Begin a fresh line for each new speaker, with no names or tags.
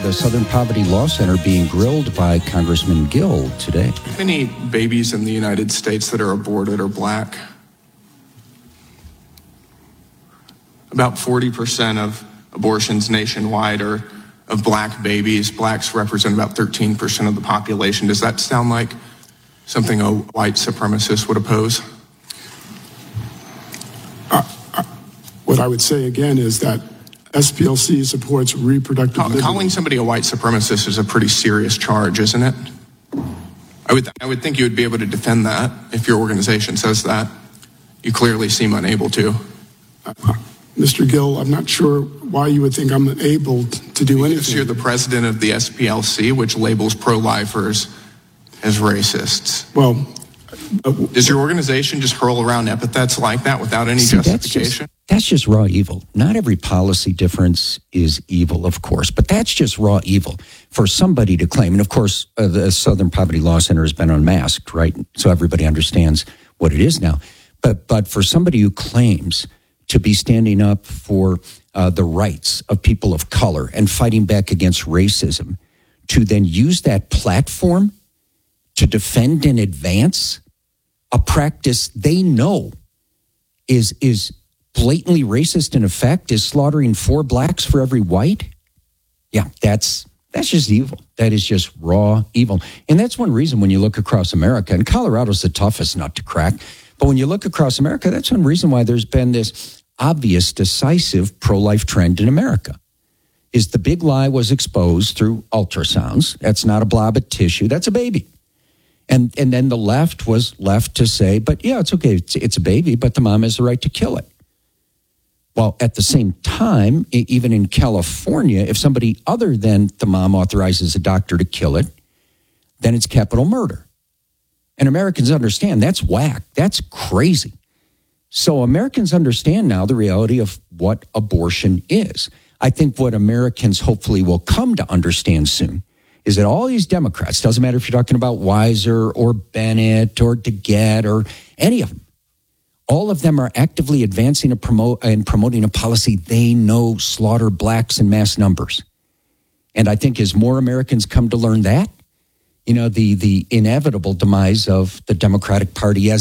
of the Southern Poverty Law Center being grilled by Congressman Gill today.
How many babies in the United States that are aborted are black? About 40% of abortions nationwide are of black babies. Blacks represent about 13% of the population. Does that sound like something a white supremacist would oppose?
What I would say again is that SPLC supports reproductive liberty.
Calling somebody a white supremacist is a pretty serious charge, isn't it? I would think you would be able to defend that if your organization says that. You clearly seem unable to.
Mr. Gill, I'm not sure why you would think I'm unable to do anything.
Because you're the president of the SPLC, which labels pro-lifers as racists.
Well,
does your organization just hurl around epithets like that without any justification?
That's just raw evil. Not every policy difference is evil, of course, but that's just raw evil for somebody to claim. And of course, the Southern Poverty Law Center has been unmasked, right? So everybody understands what it is now. But for somebody who claims to be standing up for the rights of people of color and fighting back against racism, to then use that platform to defend and advance a practice they know is blatantly racist in effect, is slaughtering 4 blacks for every white. Yeah, that's just evil. That is just raw evil. And that's one reason when you look across America, and Colorado's the toughest nut to crack, but when you look across America, that's one reason why there's been this obvious, decisive pro-life trend in America. Is the big lie was exposed through ultrasounds. That's not a blob of tissue. That's a baby. And then the left was left to say, but yeah, it's okay. It's a baby, but the mom has the right to kill it. Well, at the same time, even in California, if somebody other than the mom authorizes a doctor to kill it, then it's capital murder. And Americans understand that's whack. That's crazy. So Americans understand now the reality of what abortion is. I think what Americans hopefully will come to understand soon is that all these Democrats, doesn't matter if you're talking about Weiser or Bennett or DeGette or any of them, all of them are actively advancing and promoting a policy they know slaughter blacks in mass numbers. And I think as more Americans come to learn that, the inevitable demise of the Democratic Party as